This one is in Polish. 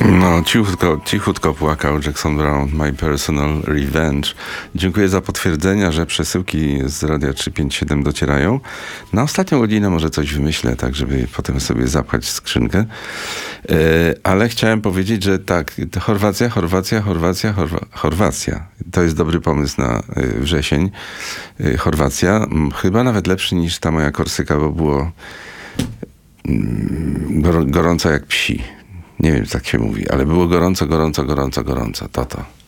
No, cichutko płakał Jackson Browne, My Personal Revenge. Dziękuję za potwierdzenia, że przesyłki z Radia 357 docierają. Na ostatnią godzinę może coś wymyślę, tak żeby potem sobie zapchać skrzynkę. Ale chciałem powiedzieć, że tak, Chorwacja. To jest dobry pomysł na wrzesień. Chorwacja. Chyba nawet lepszy niż ta moja Korsyka, bo było gorąco jak psi. Nie wiem, tak się mówi, ale było gorąco. To.